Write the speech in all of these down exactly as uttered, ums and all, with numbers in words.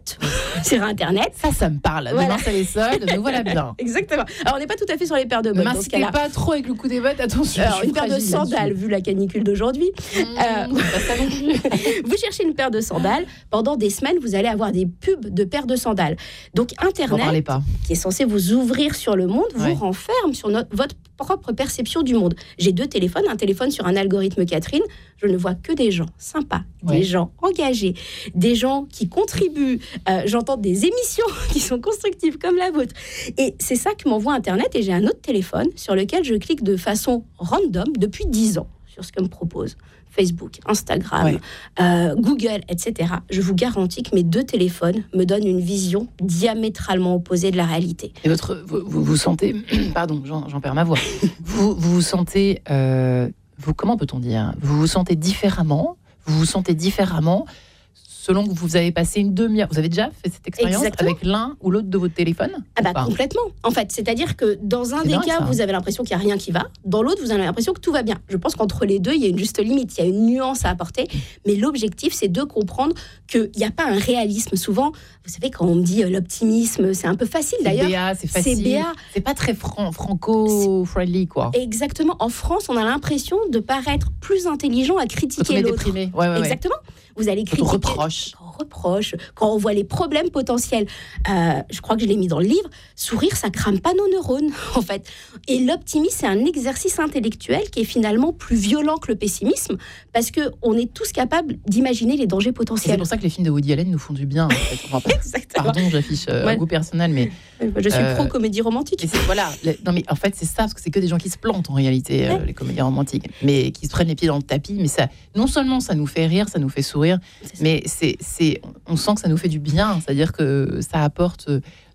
bottes sur Internet. Ça, ça me parle. Voilà. Demain, ça les soldes, nous voilà bien. Exactement. Alors, on n'est pas tout à fait sur les paires de bottes. Masquez pas trop avec le coup des bottes, attention. Alors, une paire de sandales, vu la canicule d'aujourd'hui. Mmh, euh, ça non plus. Vous cherchez une paire de sandales, pendant des semaines, vous allez avoir des pubs de paires de sandales. Donc, Internet, pas. qui est censé vous ouvrir sur le monde, ouais. vous renferme sur notre, votre propre perception du monde. J'ai deux téléphones, un téléphone sur un algorithme Catherine, je ne vois que des gens sympas, ouais. des gens engagés, des gens qui contribuent, euh, j'entends des émissions qui sont constructives comme la vôtre. Et c'est ça que m'envoie Internet, et j'ai un autre téléphone sur lequel je clique de façon random depuis dix ans sur ce que me propose Facebook, Instagram, ouais. euh, Google, et cetera. Je vous garantis que mes deux téléphones me donnent une vision diamétralement opposée de la réalité. Et votre, vous, vous vous sentez, pardon, j'en, j'en perds ma voix. vous, vous vous sentez, euh, vous, comment peut-on dire, vous vous sentez différemment, vous vous sentez différemment selon que vous avez passé une demi-heure. Vous avez déjà fait cette expérience Exactement. Avec l'un ou l'autre de votre téléphone ? Ah bah complètement. En fait, c'est-à-dire que dans un c'est des dingue, cas, ça. Vous avez l'impression qu'il n'y a rien qui va. Dans l'autre, vous avez l'impression que tout va bien. Je pense qu'entre les deux, il y a une juste limite, il y a une nuance à apporter. Mais l'objectif, c'est de comprendre qu'il n'y a pas un réalisme. Souvent, vous savez, quand on me dit euh, l'optimisme, c'est un peu facile c'est d'ailleurs. B A, c'est facile. C'est B A. C'est pas très fran- franco-friendly, quoi. Exactement. En France, on a l'impression de paraître plus intelligent à critiquer quand on l'autre. Déprimé. Ouais, ouais, Exactement. Vous allez critiquer. Quand on reproche. Quand on reproche, quand on voit les problèmes potentiels. Euh, je crois que je l'ai mis dans le livre. Sourire, ça crame pas nos neurones, en fait. Et l'optimisme, c'est un exercice intellectuel qui est finalement plus violent que le pessimisme, parce que on est tous capables d'imaginer les dangers potentiels. Et c'est pour ça que les films de Woody Allen nous font du bien. En fait. Enfin, Exactement. Pardon, j'affiche euh, ouais. un goût personnel, mais je suis euh, pro comédie romantique. Mais c'est, voilà. Les, non, mais en fait, c'est ça, parce que c'est que des gens qui se plantent en réalité, ouais. euh, les comédies romantiques, mais qui se prennent les pieds dans le tapis. Mais ça, non seulement ça nous fait rire, ça nous fait sourire, c'est mais c'est, c'est, on sent que ça nous fait du bien, c'est-à-dire que ça apporte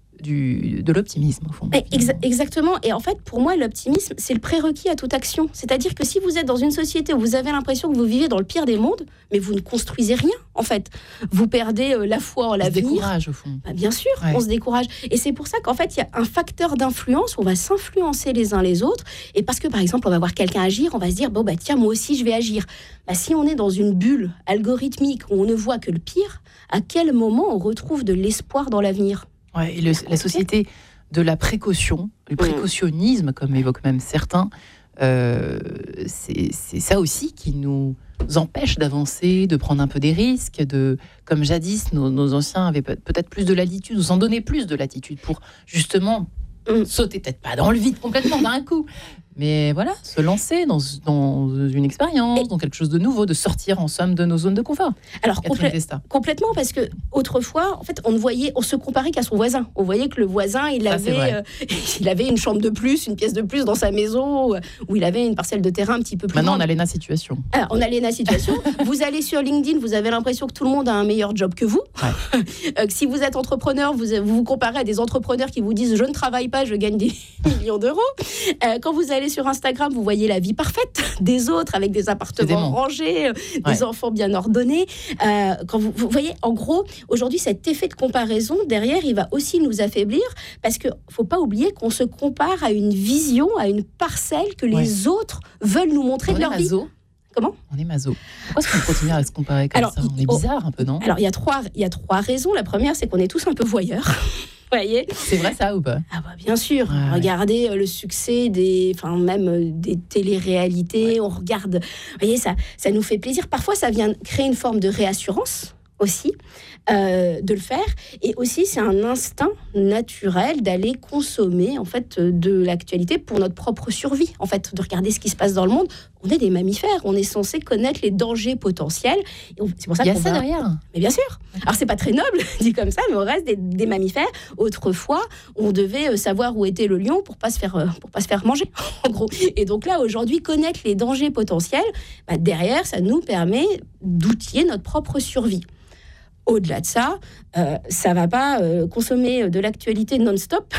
du, de l'optimisme, au fond. Exa- exactement. Et en fait, pour moi, l'optimisme, c'est le prérequis à toute action. C'est-à-dire que si vous êtes dans une société où vous avez l'impression que vous vivez dans le pire des mondes, mais vous ne construisez rien, en fait. Vous perdez euh, la foi en l'avenir. On se décourage, au fond. Bah, bien sûr, ouais. on se décourage. Et c'est pour ça qu'en fait, il y a un facteur d'influence, on va s'influencer les uns les autres. Et parce que, par exemple, on va voir quelqu'un agir, on va se dire, bon, bah tiens, moi aussi, je vais agir. Bah, si on est dans une bulle algorithmique où on ne voit que le pire, à quel moment on retrouve de l'espoir dans l'avenir ? Ouais, et le, la société de la précaution, du précautionnisme, mmh. comme évoquent même certains, euh, c'est, c'est ça aussi qui nous empêche d'avancer, de prendre un peu des risques, de, comme jadis, nos, nos anciens avaient peut-être plus de latitude, nous en donnaient plus de latitude pour justement mmh. sauter, peut-être pas dans le vide complètement d'un coup, mais voilà, se lancer dans, dans une expérience, et dans quelque chose de nouveau, de sortir en somme de nos zones de confort. Alors complè- complètement, parce que autrefois, en fait, on ne voyait, on se comparait qu'à son voisin. On voyait que le voisin, il Ça, avait, euh, il avait une chambre de plus, une pièce de plus dans sa maison, où il avait une parcelle de terrain un petit peu plus Maintenant, grande. on a l'E N A situation. Alors, on a l'E N A situation. Vous allez sur LinkedIn, vous avez l'impression que tout le monde a un meilleur job que vous. Ouais. euh, si vous êtes entrepreneur, vous, vous vous comparez à des entrepreneurs qui vous disent « je ne travaille pas, je gagne des millions d'euros ». Euh, quand vous allez sur Instagram, vous voyez la vie parfaite des autres avec des appartements rangés, euh, des ouais. enfants bien ordonnés. Euh, quand vous, vous voyez, en gros, aujourd'hui, cet effet de comparaison, derrière, il va aussi nous affaiblir parce qu'il ne faut pas oublier qu'on se compare à une vision, à une parcelle que les ouais. autres veulent nous montrer on de leur vie. Comment ? On est maso. Pourquoi est-ce qu'on continue à se comparer comme alors, ça ? On est bizarre un peu, non ? Alors, il y a trois, il y a trois raisons. La première, c'est qu'on est tous un peu voyeurs. Voyez. C'est vrai ça ou pas ? Ah bah bien sûr. Ouais, Regardez ouais. le succès des, enfin même des télé-réalités. Ouais. On regarde. Vous voyez, ça, ça nous fait plaisir. Parfois, ça vient créer une forme de réassurance aussi euh, de le faire. Et aussi, c'est un instinct naturel d'aller consommer en fait de l'actualité pour notre propre survie. En fait, de regarder ce qui se passe dans le monde. On est des mammifères. On est censé connaître les dangers potentiels. Et on, c'est pour ça Il y a qu'on ça va... derrière. Mais bien sûr. Alors, c'est pas très noble, dit comme ça, mais on reste des, des mammifères. Autrefois, on devait savoir où était le lion pour pas se faire, pour pas se faire manger, en gros. Et donc là, aujourd'hui, connaître les dangers potentiels, bah, derrière, ça nous permet d'outiller notre propre survie. Au-delà de ça, euh, ça va pas euh, consommer de l'actualité non-stop.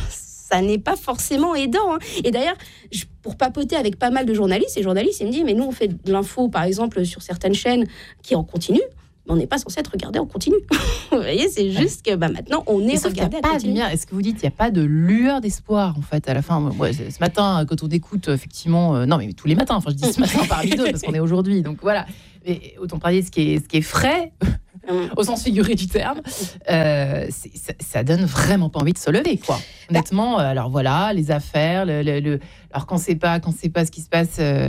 Ça n'est pas forcément aidant. Hein. Et d'ailleurs, je, pour papoter avec pas mal de journalistes, et journalistes, ils me disent, mais nous, on fait de l'info, par exemple, sur certaines chaînes qui en continu, mais on n'est pas censé être regardé en continu. Vous voyez, c'est juste que bah, maintenant, on est regardé en continu. Est-ce que vous dites qu'il n'y a pas de lueur d'espoir, en fait, à la fin ? Ouais, ce matin, quand on écoute, effectivement... Euh, non, mais tous les matins, enfin, je dis ce matin parmi deux, parce qu'on est aujourd'hui, donc voilà. Et autant parler de ce qui est, ce qui est frais... mmh. au sens figuré du terme, euh, c'est, ça, ça donne vraiment pas envie de se lever, quoi. Honnêtement, bah. alors voilà, les affaires, le, le, le, alors quand c'est pas, quand c'est pas ce qui se passe euh,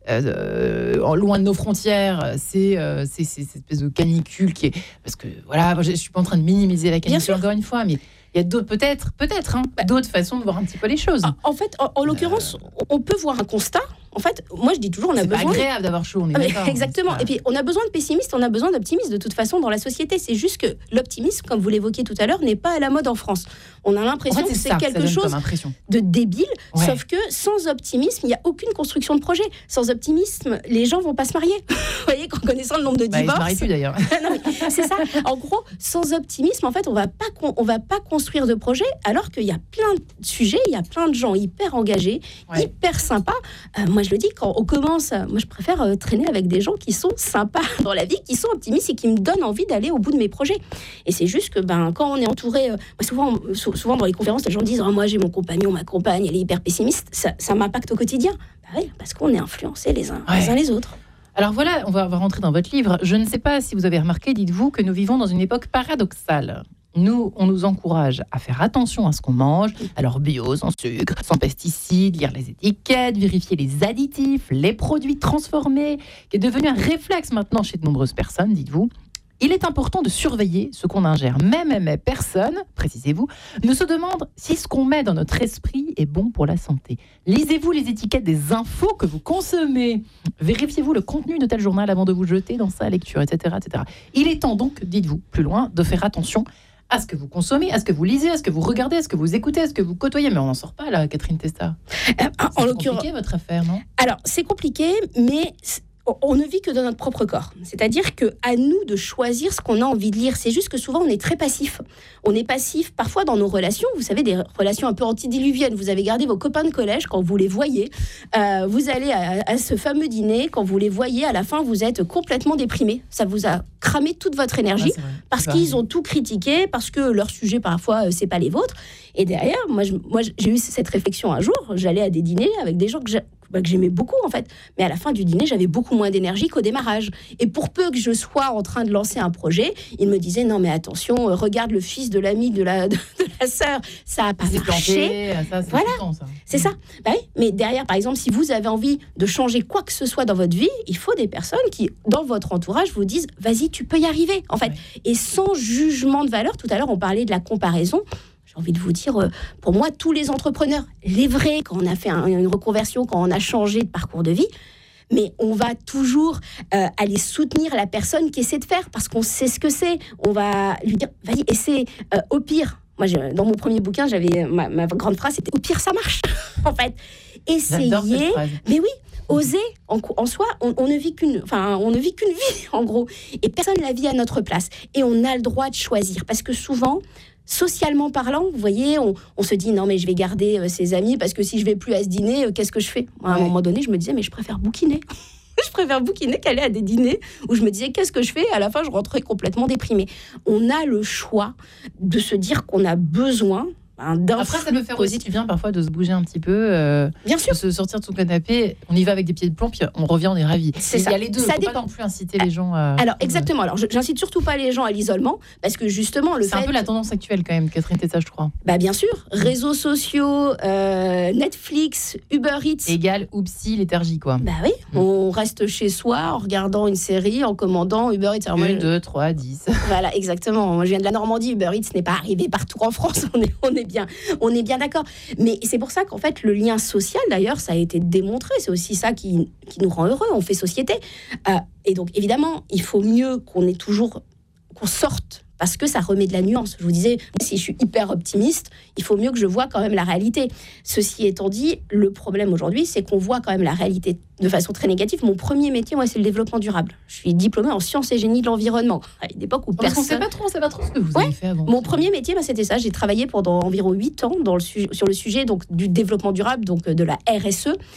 euh, loin de nos frontières, c'est, euh, c'est, c'est cette espèce de canicule qui est, parce que voilà, je, je suis pas en train de minimiser la canicule encore une fois, mais il y a d'autres, peut-être, peut-être, hein, d'autres façons de voir un petit peu les choses. En fait, en, en l'occurrence, euh... on peut voir un constat. En fait, moi je dis toujours, on a c'est besoin. C'est pas agréable d'avoir chaud, on est ah, d'accord. Exactement. Pas... Et puis, on a besoin de pessimistes, on a besoin d'optimistes de toute façon dans la société. C'est juste que l'optimisme, comme vous l'évoquiez tout à l'heure, n'est pas à la mode en France. On a l'impression en fait, c'est que c'est quelque chose de débile. Ouais. Sauf que sans optimisme, il n'y a aucune construction de projet. Sans optimisme, les gens vont pas se marier. Vous voyez, en connaissant le nombre de bah, divorces. Ils se marient plus d'ailleurs. Non, c'est ça. En gros, sans optimisme, en fait, on va pas, con... on va pas construire de projet, alors qu'il y a plein de sujets, il y a plein de gens hyper engagés, ouais. hyper sympas. Euh, moi, je le dis, quand on commence, moi, je préfère euh, traîner avec des gens qui sont sympas dans la vie, qui sont optimistes et qui me donnent envie d'aller au bout de mes projets. Et c'est juste que ben, quand on est entouré, euh, souvent, souvent dans les conférences, les gens disent oh, moi, j'ai mon compagnon, ma compagne, elle est hyper pessimiste. Ça, ça m'impacte au quotidien. Bah oui, parce qu'on est influencés les uns, ouais. les uns les autres. Alors voilà, on va, on va rentrer dans votre livre. Je ne sais pas si vous avez remarqué, dites-vous, que nous vivons dans une époque paradoxale. Nous, on nous encourage à faire attention à ce qu'on mange, alors bio, sans sucre, sans pesticides, lire les étiquettes, vérifier les additifs, les produits transformés, qui est devenu un réflexe maintenant chez de nombreuses personnes, dites-vous. Il est important de surveiller ce qu'on ingère. Même, même personne, précisez-vous, ne se demande si ce qu'on met dans notre esprit est bon pour la santé. Lisez-vous les étiquettes des infos que vous consommez. Vérifiez-vous le contenu de tel journal avant de vous jeter dans sa lecture, et cetera, et cetera. Il est temps donc, dites-vous, plus loin, de faire attention à ce que vous consommez, à ce que vous lisez, à ce que vous regardez, à ce que vous écoutez, à ce que vous côtoyez. Mais on n'en sort pas, là, Catherine Testa. Euh, c'est en compliqué, votre affaire, non ? Alors, c'est compliqué, mais on ne vit que dans notre propre corps. C'est-à-dire qu'à nous de choisir ce qu'on a envie de lire. C'est juste que souvent, on est très passif. On est passif parfois dans nos relations. Vous savez, des relations un peu antidiluviennes. Vous avez gardé vos copains de collège quand vous les voyez. Euh, vous allez à, à ce fameux dîner. Quand vous les voyez, à la fin, vous êtes complètement déprimé. Ça vous a cramé toute votre énergie ah, parce qu'ils ont tout critiqué, parce que leur sujet, parfois, c'est pas les vôtres. Et derrière, moi, je, moi j'ai eu cette réflexion un jour. J'allais à des dîners avec des gens que j'ai... que j'aimais beaucoup en fait, mais à la fin du dîner j'avais beaucoup moins d'énergie qu'au démarrage, et pour peu que je sois en train de lancer un projet, ils me disaient non mais attention, regarde le fils de l'ami de la, de, de la sœur, ça a pas c'est marché, planté, ça, c'est voilà, temps, ça. c'est ça, bah oui. Mais derrière par exemple si vous avez envie de changer quoi que ce soit dans votre vie, il faut des personnes qui dans votre entourage vous disent vas-y tu peux y arriver en fait, ouais. Et sans jugement de valeur. Tout à l'heure on parlait de la comparaison. J'ai envie de vous dire, pour moi, tous les entrepreneurs, les vrais, quand on a fait un, une reconversion, quand on a changé de parcours de vie, mais on va toujours euh, aller soutenir la personne qui essaie de faire, parce qu'on sait ce que c'est. On va lui dire, vas-y, essaie, euh, au pire. Moi, je, dans mon premier bouquin, j'avais ma, ma grande phrase, c'était, au pire, ça marche, en fait. Essayez, mais oui, oser, en, en soi, on, on ne vit qu'une, enfin, on ne vit qu'une vie, en gros. Et personne la vit à notre place. Et on a le droit de choisir, parce que souvent... Socialement parlant, vous voyez, on, on se dit non mais je vais garder euh, ses amis parce que si je vais plus à ce dîner, euh, qu'est-ce que je fais ? Moi, à ouais. un moment donné, je me disais mais je préfère bouquiner. je préfère bouquiner qu'aller à des dîners où je me disais qu'est-ce que je fais ? À la fin, je rentrais complètement déprimée. On a le choix de se dire qu'on a besoin. Après, ça peut faire aussi du bien parfois de se bouger un petit peu, euh, bien sûr, de se sortir de son canapé. On y va avec des pieds de plomb, puis on revient, on est ravis. C'est ça. Il y a les deux. Ça faut dépend. Pas non plus inciter les gens. À... Alors exactement. Alors j'incite surtout pas les gens à l'isolement, parce que justement le c'est fait. C'est un peu la tendance actuelle quand même, Catherine Testa, je crois. Bah bien sûr. Réseaux sociaux, euh, Netflix, Uber Eats. Égal oupsie, léthargie quoi. Bah oui. Mmh. On reste chez soi en regardant une série, en commandant Uber Eats. Alors, deux, deux, trois, dix. Voilà, exactement. Moi je viens de la Normandie. Uber Eats n'est pas arrivé partout en France. On est, on est bien, on est bien d'accord. Mais c'est pour ça qu'en fait, le lien social, d'ailleurs, ça a été démontré. C'est aussi ça qui, qui nous rend heureux. On fait société. Euh, et donc, évidemment, il faut mieux qu'on ait toujours, qu'on sorte, parce que ça remet de la nuance. Je vous disais, si je suis hyper optimiste, il faut mieux que je vois quand même la réalité. Ceci étant dit, le problème aujourd'hui, c'est qu'on voit quand même la réalité de façon très négative. Mon premier métier, moi, c'est le développement durable. Je suis diplômée en sciences et génie de l'environnement. À une époque où Parce personne... qu'on sait pas trop, on sait pas trop ce que vous ouais. avez fait avant. Mon premier métier, bah, c'était ça. J'ai travaillé pendant environ huit ans dans le su- sur le sujet donc, du développement durable, donc de la R S E, euh,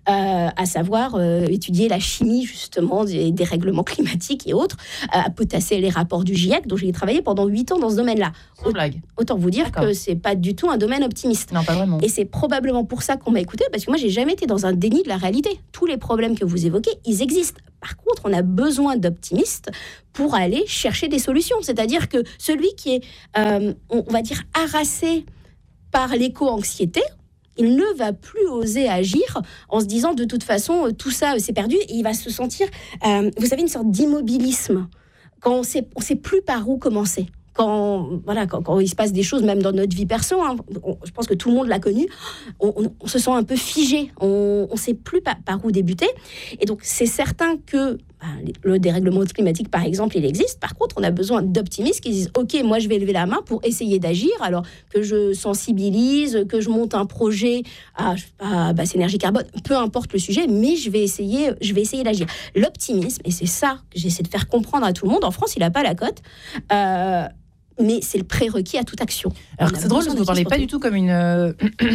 à savoir euh, étudier la chimie, justement, des, des règlements climatiques et autres, euh, à potasser les rapports du GIEC. Donc, j'ai travaillé pendant huit ans dans ce domaine-là. Sans blague. Autant vous dire D'accord. que c'est pas du tout un domaine optimiste. Non, pas vraiment. Et c'est probablement pour ça qu'on m'a écouté, parce que moi, j'ai jamais été dans un déni de la réalité. Tous les les problèmes que vous évoquez, ils existent. Par contre, on a besoin d'optimistes pour aller chercher des solutions. C'est-à-dire que celui qui est, euh, on va dire, harassé par l'éco-anxiété, il ne va plus oser agir en se disant de toute façon, tout ça, c'est perdu. Et il va se sentir, euh, vous savez, une sorte d'immobilisme. Quand on sait, on sait plus par où commencer. Quand, voilà, quand, quand il se passe des choses, même dans notre vie perso, hein, on, je pense que tout le monde l'a connu, on, on, on se sent un peu figé, on ne sait plus par, par où débuter. Et donc, c'est certain que bah, le dérèglement climatique, par exemple, il existe. Par contre, on a besoin d'optimistes qui disent « Ok, moi, je vais lever la main pour essayer d'agir. » Alors que je sensibilise, que je monte un projet à, à basse énergie carbone, peu importe le sujet, mais je vais essayer, je vais essayer d'agir. L'optimisme, et c'est ça que j'essaie de faire comprendre à tout le monde, en France, il n'a pas la cote, euh, mais c'est le prérequis à toute action. Alors c'est drôle, parce que vous ne parlez pas du tout comme une... Euh...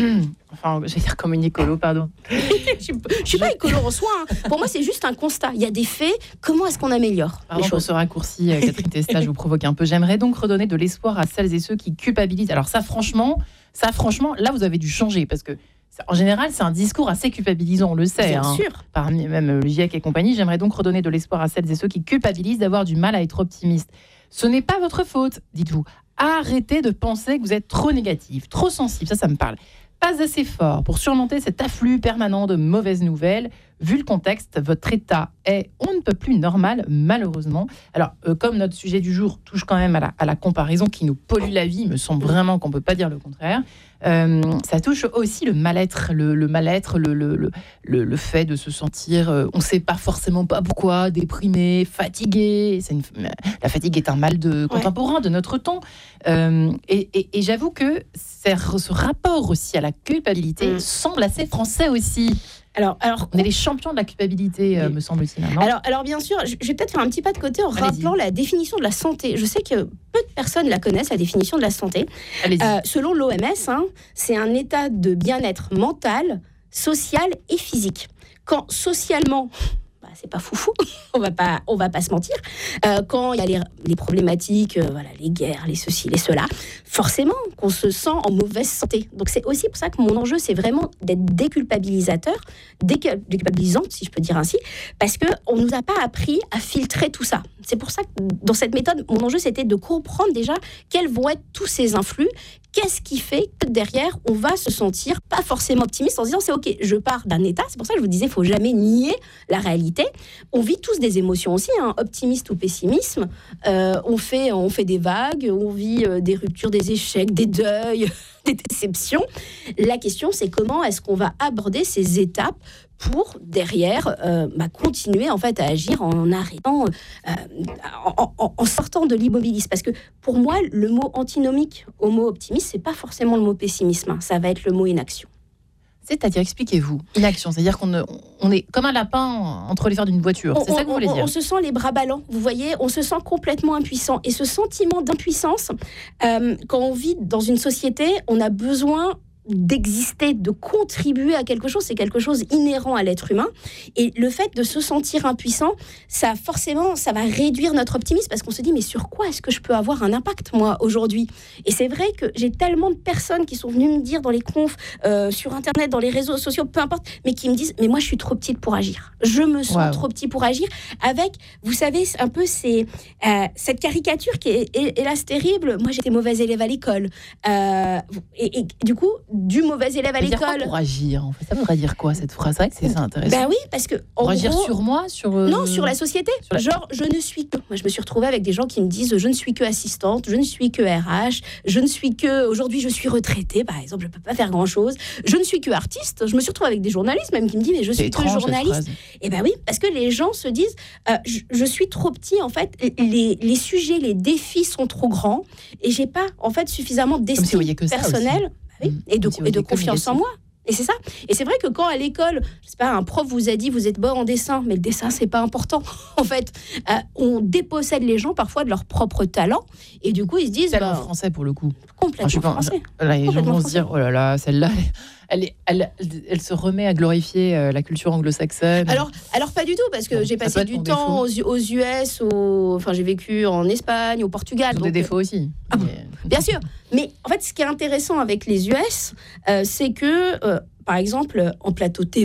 enfin, je vais dire comme une écolo, pardon. Je ne suis pas écolo en soi. Hein. Pour moi, c'est juste un constat. Il y a des faits. Comment est-ce qu'on améliore Pardon les pour choses. ce raccourci, euh, Catherine Testa, je vous provoque un peu. J'aimerais donc redonner de l'espoir à celles et ceux qui culpabilisent. Alors ça, franchement, ça, franchement, là, vous avez dû changer, parce que en général, c'est un discours assez culpabilisant, on le sait. Bien hein. sûr. Parmi même le GIEC et compagnie, j'aimerais donc redonner de l'espoir à celles et ceux qui culpabilisent d'avoir du mal à être optimistes. Ce n'est pas votre faute, dites-vous. Arrêtez de penser que vous êtes trop négatif, trop sensible, ça, ça me parle. Pas assez fort pour surmonter cet afflux permanent de mauvaises nouvelles. Vu le contexte, votre état est on ne peut plus normal, malheureusement. Alors, euh, comme notre sujet du jour touche quand même à la, à la comparaison qui nous pollue la vie, il me semble vraiment qu'on ne peut pas dire le contraire, euh, ça touche aussi le mal-être, le, le mal-être, le, le, le, le, le fait de se sentir, euh, on ne sait pas forcément pas pourquoi, déprimé, fatigué. C'est une, la fatigue est un mal de, contemporain ouais. de notre temps. Euh, et, et, et j'avoue que ce rapport aussi à la culpabilité mmh. semble assez français aussi. Alors, alors, on est les champions de la culpabilité, euh, me semble-t-il. Non alors, alors, bien sûr, je vais peut-être faire un petit pas de côté en Allez-y. rappelant la définition de la santé. Je sais que peu de personnes la connaissent, la définition de la santé. Euh, selon l'O M S, hein, c'est un état de bien-être mental, social et physique. Quand socialement... c'est pas foufou, on va pas, on va pas se mentir. Euh, quand il y a les, les problématiques, euh, voilà, les guerres, les ceci, les cela, forcément qu'on se sent en mauvaise santé. Donc c'est aussi pour ça que mon enjeu, c'est vraiment d'être déculpabilisateur, déculpabilisante, si je peux dire ainsi, parce que on nous a pas appris à filtrer tout ça. C'est pour ça que dans cette méthode, mon enjeu, c'était de comprendre déjà quels vont être tous ces influx. Qu'est-ce qui fait que derrière, on va se sentir pas forcément optimiste en se disant c'est ok, je pars d'un état. C'est pour ça que je vous disais, il faut jamais nier la réalité. On vit tous des émotions aussi, hein, optimiste ou pessimisme. Euh, on fait, on fait des vagues, on vit euh, des ruptures, des échecs, des deuils, des déceptions. La question, c'est comment est-ce qu'on va aborder ces étapes pour derrière euh, bah, continuer en fait à agir en arrêtant, euh, en, en, en sortant de l'immobilisme. Parce que pour moi, le mot antinomique au mot optimiste, c'est pas forcément le mot pessimisme, hein, ça va être le mot inaction. C'est-à-dire, expliquez-vous, inaction, c'est-à-dire qu'on on est comme un lapin entre les phares d'une voiture, c'est on, ça que vous voulez on, dire? On se sent les bras ballants, vous voyez, on se sent complètement impuissant. Et ce sentiment d'impuissance, euh, quand on vit dans une société, on a besoin d'exister, de contribuer à quelque chose, c'est quelque chose inhérent à l'être humain. Et le fait de se sentir impuissant, ça forcément, ça va réduire notre optimisme parce qu'on se dit, mais sur quoi est-ce que je peux avoir un impact, moi, aujourd'hui? Et c'est vrai que j'ai tellement de personnes qui sont venues me dire dans les confs, euh, sur Internet, dans les réseaux sociaux, peu importe, mais qui me disent, mais moi, je suis trop petite pour agir. Je me sens wow. trop petit pour agir. Avec, vous savez, un peu ces, euh, cette caricature qui est, hélas, terrible. Moi, j'étais mauvaise élève à l'école. Euh, et, et du coup, du mauvais élève à l'école. Pour agir, en fait, ça voudrait dire quoi cette phrase? C'est vrai que c'est ça intéressant. Ben oui, parce que en pour agir gros, sur moi, sur euh... non, sur la société. Sur la... Genre, je ne suis que. Moi, je me suis retrouvée avec des gens qui me disent, je ne suis que assistante, je ne suis que R H, je ne suis que. Aujourd'hui, je suis retraitée, par exemple, je ne peux pas faire grand chose. Je ne suis que artiste. Je me suis retrouvée avec des journalistes même qui me disent, mais je suis que journaliste. Et ben oui, parce que les gens se disent, euh, je, je suis trop petit. En fait, les les sujets, les défis sont trop grands et j'ai pas en fait suffisamment d'estime si personnelle. Oui, et de, et de confiance en moi. Et c'est ça. Et c'est vrai que quand à l'école, je sais pas, un prof vous a dit vous êtes bon en dessin, mais le dessin c'est pas important. En fait, euh, on dépossède les gens parfois de leur propre talent, et du coup ils se disent. Tellement bah, français pour le coup. Complètement enfin, pas, français. Là, les complètement gens vont français. se dire oh là là, celle-là. Elle, est, elle, elle, elle se remet à glorifier euh, la culture anglo-saxonne. Alors, alors pas du tout, parce que bon, j'ai passé du temps aux, aux U S, aux... enfin j'ai vécu en Espagne, au Portugal. Ils ont des défauts aussi. Ah, mais... Bien sûr, mais en fait, ce qui est intéressant avec les U S, euh, c'est que, euh, par exemple, en plateau T V,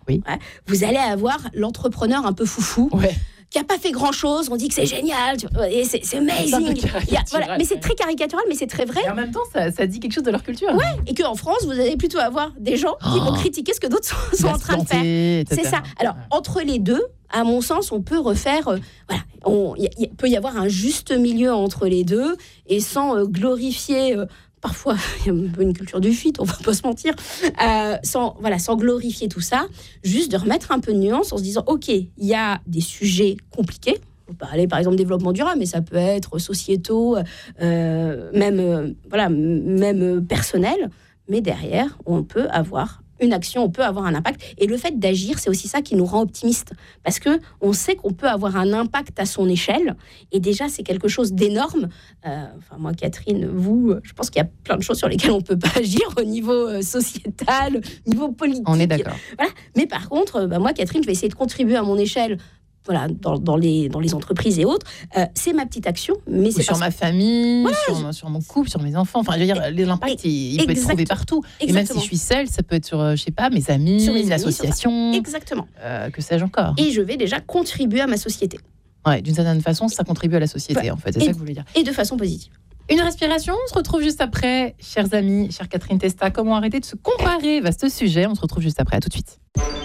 Oui. Ouais, vous allez avoir l'entrepreneur un peu foufou. Ouais. Qui n'a pas fait grand-chose, on dit que c'est génial, tu vois, et c'est, c'est amazing. Il y a, voilà, mais c'est très caricatural, mais c'est très vrai. Et en même temps, ça, ça dit quelque chose de leur culture. Ouais, et qu'en France, vous allez plutôt avoir des gens qui Oh. vont critiquer ce que d'autres sont, sont en train de faire. et cetera. C'est ça. Alors, entre les deux, à mon sens, on peut refaire... Euh, voilà, on, il y, y peut y avoir un juste milieu entre les deux, et sans euh, glorifier... Euh, parfois, il y a un peu une culture du fuite, on va pas se mentir, euh, sans, voilà, sans glorifier tout ça, juste de remettre un peu de nuance en se disant, OK, il y a des sujets compliqués, on peut parler par exemple développement durable, mais ça peut être sociétaux, euh, même, euh, voilà, même euh, personnel, mais derrière, on peut avoir une action, on peut avoir un impact. Et le fait d'agir, c'est aussi ça qui nous rend optimistes. Parce qu'on sait qu'on peut avoir un impact à son échelle. Et déjà, c'est quelque chose d'énorme. Euh, enfin, moi, Catherine, vous, je pense qu'il y a plein de choses sur lesquelles on ne peut pas agir au niveau euh, sociétal, au niveau politique. On est d'accord. Voilà. Mais par contre, bah, moi, Catherine, je vais essayer de contribuer à mon échelle. Voilà, dans, dans, les, dans les entreprises et autres, euh, c'est ma petite action, mais c'est sur parce... ma famille, voilà, sur, je... sur mon couple, sur mes enfants. Enfin, je veux dire, l'impact, il, il peut être trouvé partout. Exactement. Et même si je suis seule, ça peut être sur, je sais pas, mes amis, sur mes une amis, association. Exactement. Euh, que sais-je encore. Et je vais déjà contribuer à ma société. Ouais, d'une certaine façon, ça contribue à la société, ouais. En fait. C'est et, ça que vous voulez dire. Et de façon positive. Une respiration, on se retrouve juste après. Chers amis, chère Catherine Testa, comment arrêter de se comparer? Vaste sujet, on se retrouve juste après. À tout de suite.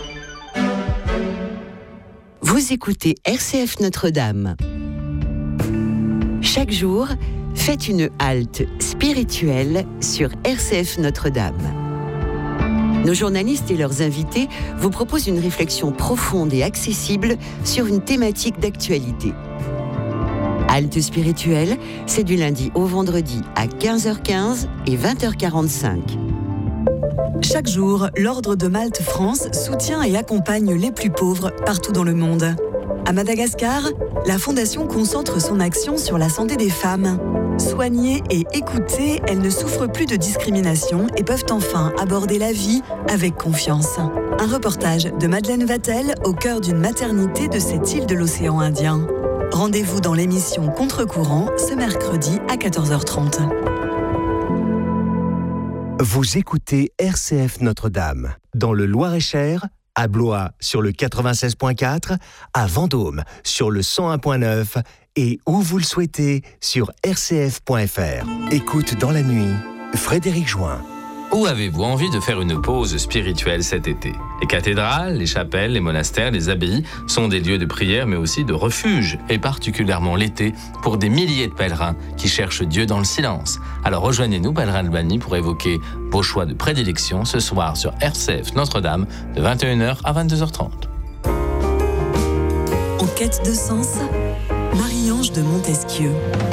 Vous écoutez R C F Notre-Dame. Chaque jour, faites une halte spirituelle sur R C F Notre-Dame. Nos journalistes et leurs invités vous proposent une réflexion profonde et accessible sur une thématique d'actualité. Halte spirituelle, c'est du lundi au vendredi à quinze heures quinze et vingt heures quarante-cinq. Chaque jour, l'Ordre de Malte France soutient et accompagne les plus pauvres partout dans le monde. À Madagascar, la Fondation concentre son action sur la santé des femmes. Soignées et écoutées, elles ne souffrent plus de discrimination et peuvent enfin aborder la vie avec confiance. Un reportage de Madeleine Vatel au cœur d'une maternité de cette île de l'océan Indien. Rendez-vous dans l'émission Contre-courant ce mercredi à quatorze heures trente. Vous écoutez R C F Notre-Dame, dans le Loir-et-Cher, à Blois sur le quatre-vingt-seize point quatre, à Vendôme sur le cent un point neuf et où vous le souhaitez sur r c f point f r. Écoute dans la nuit, Frédéric Join. Où avez-vous envie de faire une pause spirituelle cet été? Les cathédrales, les chapelles, les monastères, les abbayes sont des lieux de prière mais aussi de refuge, et particulièrement l'été, pour des milliers de pèlerins qui cherchent Dieu dans le silence. Alors rejoignez-nous, Pèlerins Albany, pour évoquer vos choix de prédilection ce soir sur R C F Notre-Dame de vingt et une heures à vingt-deux heures trente. En quête de sens, Marie-Ange de Montesquieu.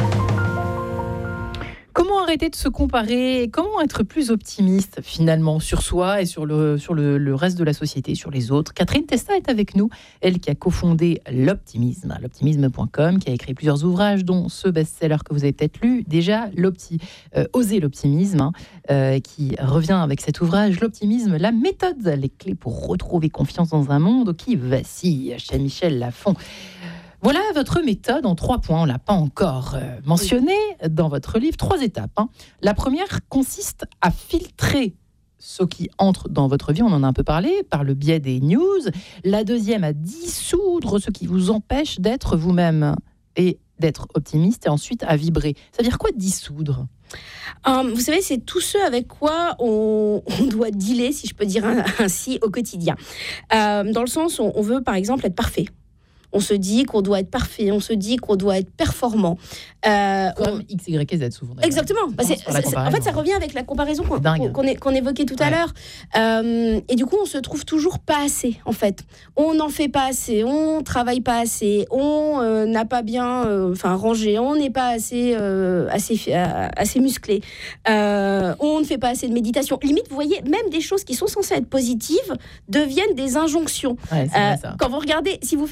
Comment arrêter de se comparer? Comment être plus optimiste finalement sur soi et sur le, sur le, le reste de la société, sur les autres? Catherine Testa est avec nous, elle qui a cofondé l'Optimisme, l'optimisme point com, qui a écrit plusieurs ouvrages, dont ce best-seller que vous avez peut-être lu déjà, l'opti, euh, Oser l'optimisme, hein, euh, qui revient avec cet ouvrage, l'optimisme, la méthode, les clés pour retrouver confiance dans un monde qui vacille, chez Michel Lafon. Voilà votre méthode en trois points. On ne l'a pas encore euh, mentionné dans votre livre. Trois étapes. Hein. La première consiste à filtrer ce qui entre dans votre vie. On en a un peu parlé par le biais des news. La deuxième, à dissoudre ce qui vous empêche d'être vous-même et d'être optimiste. Et ensuite, à vibrer. Ça veut dire quoi, dissoudre ? Um, vous savez, c'est tout ce avec quoi on, on doit dealer, si je peux dire ainsi, au quotidien. Euh, dans le sens où on veut, par exemple, être parfait. On se dit qu'on doit être parfait, on se dit qu'on doit être performant. Euh, Comme on... X, Y, Z, souvent. Exactement. Bah c'est, c'est, c'est, en fait, ça revient avec la comparaison qu'on, qu'on, est, qu'on évoquait tout à ouais. l'heure. Euh, et du coup, on se trouve toujours pas assez, en fait. On n'en fait pas assez, on travaille pas assez, on euh, n'a pas bien euh, rangé, on n'est pas assez, euh, assez, euh, assez musclé, euh, on ne fait pas assez de méditation. Limite, vous voyez, même des choses qui sont censées être positives deviennent des injonctions. Ouais, c'est euh, vrai, ça. Quand vous regardez, si vous faites la somme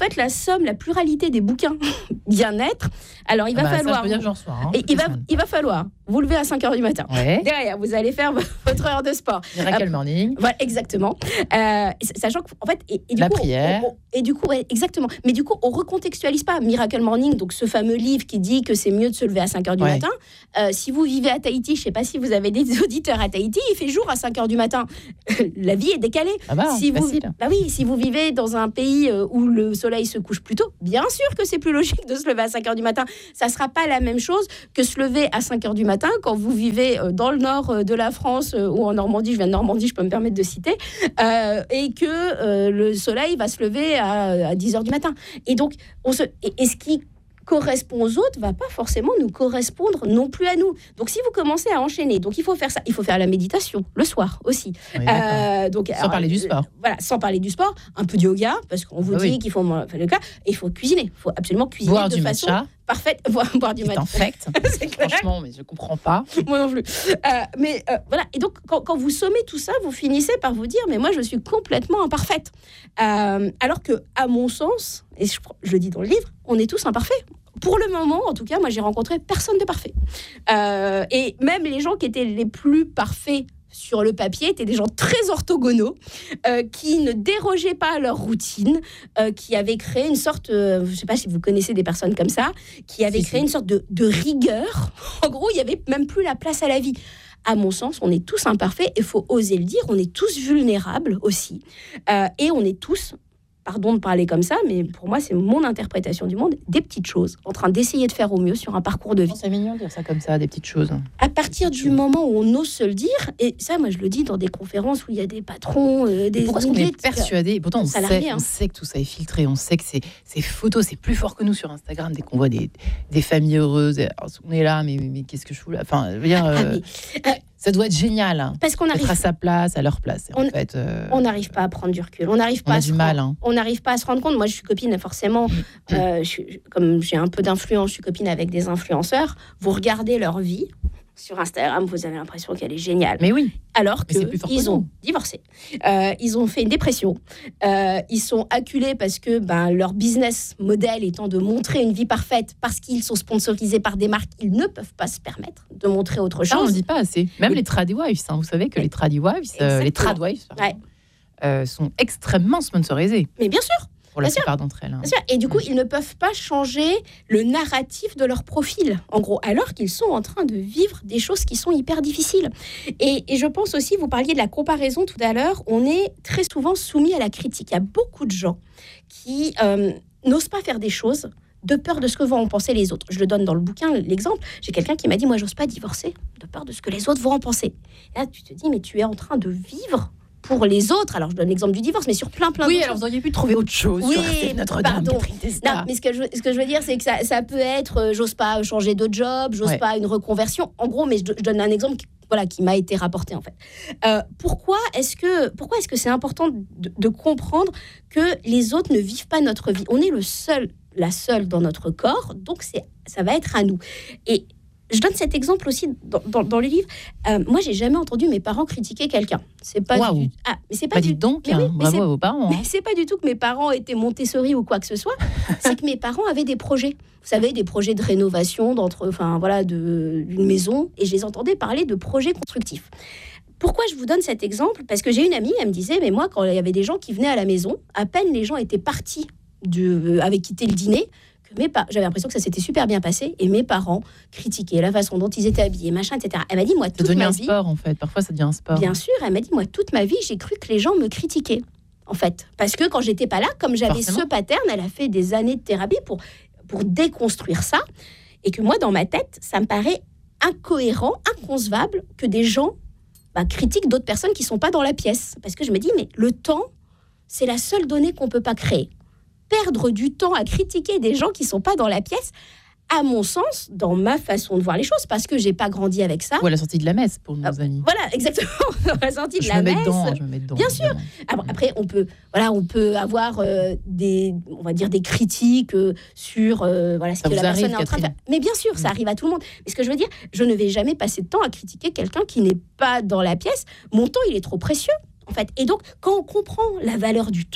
consomme la pluralité des bouquins bien-être, alors il va bah, falloir... Ça, je peux dire que j'en reçois, hein, et il, va, il va falloir vous lever à cinq heures du matin. Ouais. Derrière, vous allez faire votre heure de sport. Miracle Morning. Voilà, exactement. Euh, sachant qu'en fait... Et, et du la coup, prière. On, on, et du coup, ouais, exactement. Mais du coup, on recontextualise pas. Miracle Morning, donc ce fameux livre qui dit que c'est mieux de se lever à cinq heures du ouais. matin. Euh, si vous vivez à Tahiti, je sais pas si vous avez des auditeurs à Tahiti, il fait jour à cinq heures du matin. La vie est décalée. Ah bah, si vous, facile. bah oui, si vous vivez dans un pays où le soleil se couche plus tôt, bien sûr que c'est plus logique de se lever à cinq heures du matin. Ça sera pas la même chose que se lever à cinq heures du matin quand vous vivez dans le nord de la France ou en Normandie, je viens de Normandie, je peux me permettre de citer, euh, et que euh, le soleil va se lever à, à dix heures du matin. Et donc, on se, et, et ce qui correspond aux autres va pas forcément nous correspondre non plus à nous. Donc si vous commencez à enchaîner, donc il faut faire ça, il faut faire la méditation le soir aussi. Oui, euh, donc sans alors, parler du sport. Euh, voilà, sans parler du sport, un peu de yoga parce qu'on vous ah, dit oui. qu'il faut enfin, le cas, et il faut cuisiner, il faut absolument cuisiner boire de du façon matcha. Parfaite, boire, boire du matcha. Infect. Franchement, mais je comprends pas. Moi non plus. Euh, mais euh, voilà. Et donc, quand, quand vous sommez tout ça, vous finissez par vous dire, mais moi, je suis complètement imparfaite. Euh, alors que, à mon sens, et je, je le dis dans le livre, on est tous imparfaits. Pour le moment, en tout cas, moi, j'ai rencontré personne de parfait. Euh, et même les gens qui étaient les plus parfaits sur le papier étaient des gens très orthogonaux, euh, qui ne dérogeaient pas à leur routine, euh, qui avaient créé une sorte, euh, je ne sais pas si vous connaissez des personnes comme ça, qui avaient si, créé si. une sorte de, de rigueur. En gros, il n'y avait même plus la place à la vie. À mon sens, on est tous imparfaits, il faut oser le dire, on est tous vulnérables aussi, euh, et on est tous... Pardon de parler comme ça, mais pour moi, c'est mon interprétation du monde, des petites choses, en train d'essayer de faire au mieux sur un parcours de vie. C'est mignon de dire ça comme ça, des petites choses. À partir du moment où on ose se le dire, et ça, moi, je le dis dans des conférences où il y a des patrons, euh, des... Pourquoi est-ce qu'on milliers est de- persuadé, pourtant on salariés, sait, hein. on sait que tout ça est filtré, on sait que c'est, ces photos, c'est plus fort que nous sur Instagram, dès qu'on voit des, des familles heureuses, et, alors, on est là, mais, mais, mais qu'est-ce que je fous là enfin, je veux dire, Ah, euh, mais, euh, ça doit être génial, hein, parce qu'on d'être arrive, à sa place, à leur place. Et en On- fait, euh, on n'arrive pas à prendre du recul, on n'arrive on pas a à du se mal. rendre- Hein. on n'arrive pas à se rendre compte. Moi, je suis copine, forcément, euh, je suis- comme j'ai un peu d'influence, je suis copine avec des influenceurs. Vous regardez leur vie sur Instagram, vous avez l'impression qu'elle est géniale. Mais oui, Alors Mais c'est plus fort que qu'ils ont nous. divorcé, euh, ils ont fait une dépression, euh, ils sont acculés parce que ben, leur business model étant de montrer une vie parfaite, parce qu'ils sont sponsorisés par des marques, ils ne peuvent pas se permettre de montrer autre ça on chose. le dit pas assez. Même Et- les trad wives, hein, vous savez que les trad wives, euh, les Exactement. trad wives pardon, Ouais. euh, sont extrêmement sponsorisées Mais bien sûr, pour la Bien sûr. plupart d'entre elles. hein. bien sûr. Et du coup, Mm. ils ne peuvent pas changer le narratif de leur profil, en gros, alors qu'ils sont en train de vivre des choses qui sont hyper difficiles. Et, et je pense aussi, vous parliez de la comparaison tout à l'heure, on est très souvent soumis à la critique. Il y a beaucoup de gens qui euh, n'osent pas faire des choses de peur de ce que vont en penser les autres. Je le donne dans le bouquin, l'exemple. J'ai quelqu'un qui m'a dit, moi, j'ose pas divorcer de peur de ce que les autres vont en penser. Et là, tu te dis, mais tu es en train de vivre pour les autres. Alors, je donne l'exemple du divorce, mais sur plein, plein Oui, d'autres alors choses. vous auriez pu trouver autre chose Oui, sur R T F Notre-Dame, pardon. Catherine Testa. Non, mais ce que, je, ce que je veux dire, c'est que ça, ça peut être, euh, j'ose pas changer de job, j'ose Ouais. pas une reconversion. En gros, mais je, je donne un exemple qui, voilà, qui m'a été rapporté, en fait. Euh, pourquoi est-ce que, pourquoi est-ce que c'est important de, de comprendre que les autres ne vivent pas notre vie ? On est le seul, la seule dans notre corps, donc c'est, ça va être à nous. Et je donne cet exemple aussi dans, dans, dans le livre. Euh, moi, j'ai jamais entendu mes parents critiquer quelqu'un. C'est pas Waouh. du... Ah, mais c'est pas Bah, du dites donc, Mais oui, hein, mais bravo c'est- à vos parents. mais hein. c'est pas du tout que mes parents étaient Montessori ou quoi que ce soit. C'est que mes parents avaient des projets. Vous savez, des projets de rénovation, d'entre, enfin voilà, de, d'une maison. Et je les entendais parler de projets constructifs. Pourquoi je vous donne cet exemple ? Parce que j'ai une amie, elle me disait, mais moi, quand il y avait des gens qui venaient à la maison, à peine les gens étaient partis, de, avaient quitté le dîner, que mes pa- j'avais l'impression que ça s'était super bien passé, et mes parents critiquaient la façon dont ils étaient habillés, machin, et cetera. Elle m'a dit, moi, C'est toute devenu ma un vie... sport, en fait. Parfois, ça devient un sport. Bien sûr, elle m'a dit, moi, toute ma vie, j'ai cru que les gens me critiquaient, en fait. Parce que quand j'étais pas là, comme j'avais Forcément. ce pattern, elle a fait des années de thérapie pour, pour déconstruire ça. Et que moi, dans ma tête, ça me paraît incohérent, inconcevable que des gens bah, critiquent d'autres personnes qui sont pas dans la pièce. Parce que je me dis, mais le temps, c'est la seule donnée qu'on peut pas créer. Perdre du temps à critiquer des gens qui sont pas dans la pièce, à mon sens, dans ma façon de voir les choses, parce que j'ai pas grandi avec ça. Ou à la sortie de la messe, pour nos Ah, amis. Voilà, exactement, dans la sortie de Je la me mets messe. dedans, je me mets dedans. Bien sûr. évidemment. Après, après, on peut, voilà, on peut avoir euh, des, on va dire des critiques euh, sur, euh, voilà, ce Ça que vous la personne arrive, est en train de faire. Catherine Mais bien sûr, ça Mm. arrive à tout le monde. Mais ce que je veux dire, je ne vais jamais passer de temps à critiquer quelqu'un qui n'est pas dans la pièce. Mon temps, il est trop précieux, en fait. Et donc, quand on comprend la valeur du temps,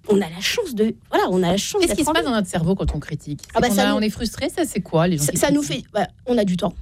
on a la chance de, voilà, on a la chance. Qu'est-ce qui d'être se passe en vie. dans notre cerveau quand on critique? C'est Ah bah qu'on ça a- nous- On est frustré, ça c'est quoi les gens Ça, qui ça nous critiquent fait, bah, on a du temps.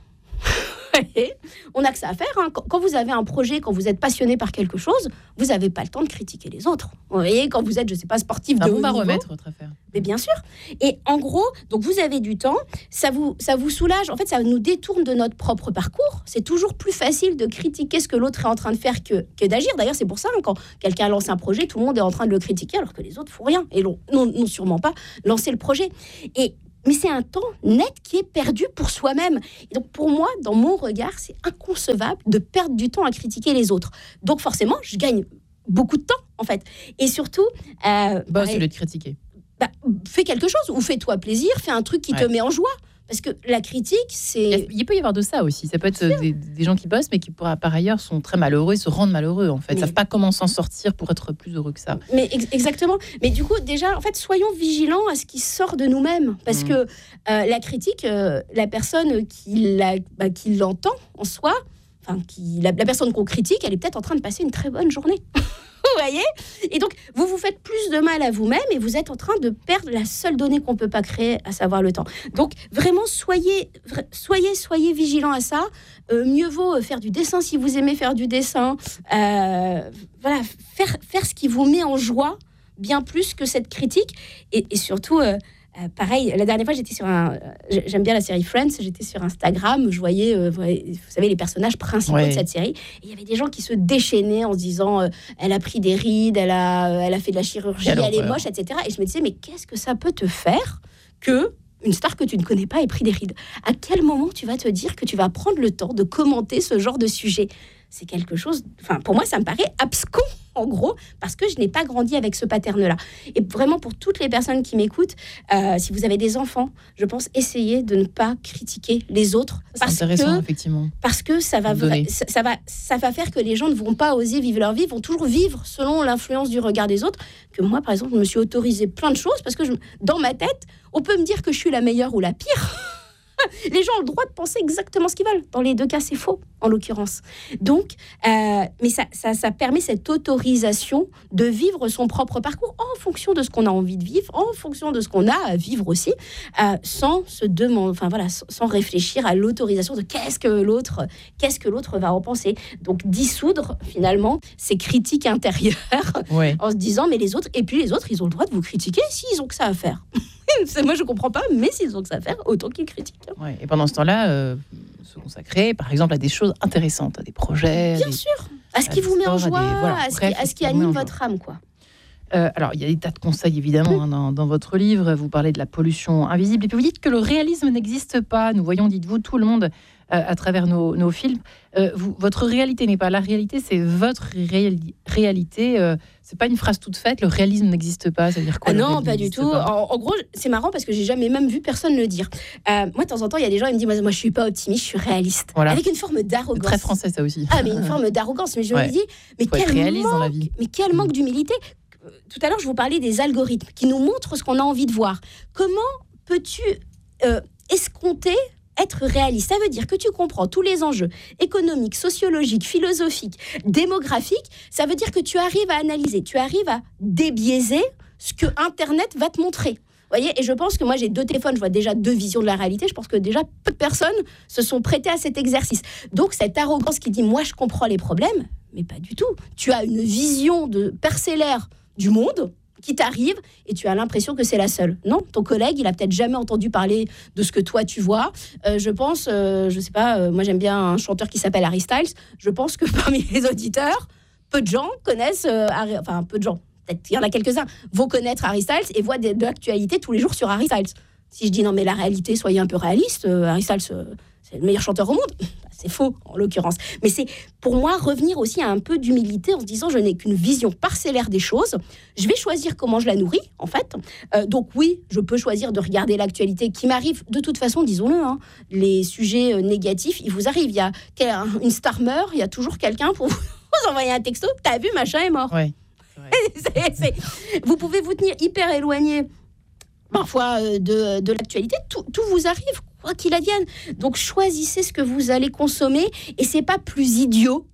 On n'a que ça à faire. Hein. Quand, quand vous avez un projet, quand vous êtes passionné par quelque chose, vous n'avez pas le temps de critiquer les autres. Vous voyez, quand vous êtes, je sais pas, sportif C'est de un haut bon niveau, baromètre, votre affaire. mais bien sûr. Et en gros, donc vous avez du temps, ça vous, ça vous soulage. En fait, ça nous détourne de notre propre parcours. C'est toujours plus facile de critiquer ce que l'autre est en train de faire que, que d'agir. D'ailleurs, c'est pour ça, hein, quand quelqu'un lance un projet, tout le monde est en train de le critiquer alors que les autres font rien et n'ont non, non sûrement pas lancé le projet. Et mais c'est un temps net qui est perdu pour soi-même. Et donc pour moi, dans mon regard, c'est inconcevable de perdre du temps à critiquer les autres. Donc forcément, je gagne beaucoup de temps, en fait. Et surtout... Euh, Bah, pareil, c'est le de critiquer. bah, fais quelque chose ou fais-toi plaisir, fais un truc qui Ouais. te met en joie. Parce que la critique, c'est... Il peut y avoir de ça aussi. Ça peut être des, des gens qui bossent, mais qui par par ailleurs sont très malheureux, se rendent malheureux en fait. Ils Mais- ne savent pas comment s'en sortir pour être plus heureux que ça. Mais ex- exactement. Mais du coup, déjà, en fait, soyons vigilants à ce qui sort de nous-mêmes. Parce Mhm. que euh, la critique, euh, la personne qui, la, bah, qui l'entend en soi, enfin, qui, la, la personne qu'on critique, elle est peut-être en train de passer une très bonne journée. Vous voyez? Et donc, vous vous faites plus de mal à vous-même et vous êtes en train de perdre la seule donnée qu'on ne peut pas créer, à savoir le temps. Donc, vraiment, soyez, vra- soyez, soyez vigilants à ça. Euh, mieux vaut euh, faire du dessin si vous aimez faire du dessin. Euh, voilà, faire, faire ce qui vous met en joie, bien plus que cette critique. Et, et surtout, euh, euh, pareil, la dernière fois, j'étais sur un... euh, J'aime bien la série Friends, j'étais sur Instagram, je voyais, euh, vous savez, les personnages principaux Ouais. de cette série. Et il y avait des gens qui se déchaînaient en se disant euh, elle a pris des rides, elle a, elle a fait de la chirurgie, Quelle elle est horreur. moche, et cetera. Et je me disais, mais qu'est-ce que ça peut te faire que une star que tu ne connais pas ait pris des rides? À quel moment tu vas te dire que tu vas prendre le temps de commenter ce genre de sujet? C'est quelque chose, enfin, pour moi, ça me paraît abscon, en gros, parce que je n'ai pas grandi avec ce pattern-là. Et vraiment, pour toutes les personnes qui m'écoutent, euh, si vous avez des enfants, je pense essayer de ne pas critiquer les autres. C'est Parce intéressant, que effectivement. parce que ça va, Donner. vra- ça, ça va, ça va faire que les gens ne vont pas oser vivre leur vie, vont toujours vivre selon l'influence du regard des autres. Que moi, par exemple, je me suis autorisé plein de choses parce que je, dans ma tête, on peut me dire que je suis la meilleure ou la pire. Les gens ont le droit de penser exactement ce qu'ils veulent. Dans les deux cas, c'est faux, en l'occurrence. Donc, euh, mais ça, ça, ça permet cette autorisation de vivre son propre parcours en fonction de ce qu'on a envie de vivre, en fonction de ce qu'on a à vivre aussi, euh, sans se demander, enfin voilà, sans, sans réfléchir à l'autorisation de qu'est-ce que l'autre, qu'est-ce que l'autre va en penser. Donc, dissoudre finalement ces critiques intérieures Ouais. en se disant mais les autres, et puis les autres, ils ont le droit de vous critiquer s'ils ont que ça à faire. C'est- Moi, je comprends pas, mais s'ils ont que ça à faire, autant qu'ils critiquent. Ouais. Et pendant ce temps-là, euh, se consacrer, par exemple, à des choses intéressantes, à des projets. Bien des- sûr, à ce à qui des vous met en sports, à joie, des- voilà, à ce bref, qui, à ce qui à ce qui vous met anime en votre âme, quoi. Euh, alors, il y a des tas de conseils, évidemment, hein, dans, dans votre livre. Vous parlez de la pollution invisible. Et puis, vous dites que le réalisme n'existe pas. Nous voyons, dites-vous, tout le monde euh, à travers nos, nos films. Euh, vous, votre réalité n'est pas la réalité, c'est votre réali- réalité. Euh, c'est pas une phrase toute faite. Le réalisme n'existe pas. Ça veut dire quoi? Ah le non, réalisme pas du n'existe tout. pas En, en gros, c'est marrant parce que j'ai jamais même vu personne le dire. Euh, moi, de temps en temps, il y a des gens qui me disent moi, moi, je suis pas optimiste, je suis réaliste. Voilà. Avec une forme C'est d'arrogance. très français, ça aussi. Ah, mais une forme d'arrogance. Mais je Ouais. me dis, mais Faut être quel réaliste dans la manque, vie. mais quel manque d'humilité. Euh, Tout à l'heure, je vous parlais des algorithmes qui nous montrent ce qu'on a envie de voir. Comment peux-tu euh, escompter être réaliste? Ça veut dire que tu comprends tous les enjeux économiques, sociologiques, philosophiques, démographiques. Ça veut dire que tu arrives à analyser, tu arrives à débiaiser ce que Internet va te montrer. Vous voyez, et je pense que moi j'ai deux téléphones, je vois déjà deux visions de la réalité. Je pense que déjà peu de personnes se sont prêtées à cet exercice. Donc cette arrogance qui dit moi je comprends les problèmes, mais pas du tout. Tu as une vision de parcellaire du monde qui t'arrive et tu as l'impression que c'est la seule. Non, ton collègue, il a peut-être jamais entendu parler de ce que toi tu vois. Euh, je pense, euh, je sais pas, euh, moi j'aime bien un chanteur qui s'appelle Harry Styles. Je pense que parmi les auditeurs, peu de gens connaissent, euh, Harry, enfin peu de gens, peut-être il y en a quelques-uns, vont connaître Harry Styles et voient de, de l'actualité tous les jours sur Harry Styles. Si je dis non mais la réalité, soyez un peu réaliste, euh, Harry Styles, euh, c'est le meilleur chanteur au monde. C'est faux, en l'occurrence. Mais c'est, pour moi, revenir aussi à un peu d'humilité en se disant, je n'ai qu'une vision parcellaire des choses. Je vais choisir comment je la nourris, en fait. Euh, donc oui, je peux choisir de regarder l'actualité qui m'arrive. De toute façon, disons-le, hein, les sujets euh, négatifs, ils vous arrivent. Il y a quel- une star meurt, il y a toujours quelqu'un pour vous envoyer un texto. T'as vu, machin est mort. Ouais. C'est- c'est- Vous pouvez vous tenir hyper éloigné parfois euh, de, de l'actualité, tout, tout vous arrive, quoi qu'il advienne. Donc choisissez ce que vous allez consommer et c'est pas plus idiot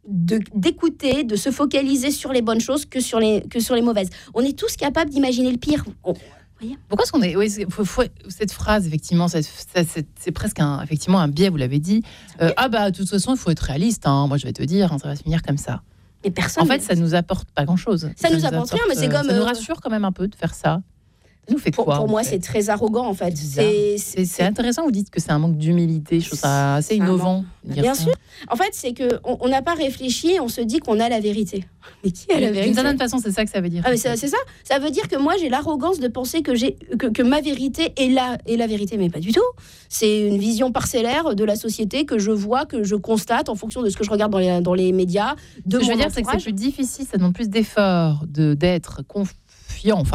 de, d'écouter, de se focaliser sur les bonnes choses que sur les, que sur les mauvaises. On est tous capables d'imaginer le pire. On, Pourquoi est-ce qu'on est... Oui, c'est, faut, faut, cette phrase, effectivement, c'est, c'est, c'est presque un, effectivement un biais, vous l'avez dit. Euh, ah bah, de toute façon, il faut être réaliste. Hein. Moi, je vais te dire, hein, ça va se finir comme ça. Mais personne... En fait, ça nous apporte pas grand-chose. Ça, ça nous, nous apporte rien, mais c'est comme... Ça nous euh... rassure quand même un peu de faire ça. Ça nous fait pour, quoi, pour moi, fait c'est très arrogant, en fait. C'est, c'est, c'est intéressant, vous dites que c'est un manque d'humilité. Je trouve ça assez innovant. Bien sûr. En fait, c'est qu'on n'a pas réfléchi, on se dit qu'on a la vérité. Mais qui a la vérité ? D'une certaine façon, c'est ça que ça veut dire. Ah, mais c'est, c'est ça. Ça veut dire que moi, j'ai l'arrogance de penser que, j'ai, que, que ma vérité est la, est la vérité. Mais pas du tout. C'est une vision parcellaire de la société que je vois, que je constate en fonction de ce que je regarde dans les, dans les médias. De ce que je veux dire, entourage. c'est que c'est plus difficile, ça demande plus d'efforts de, d'être confiant, enfin,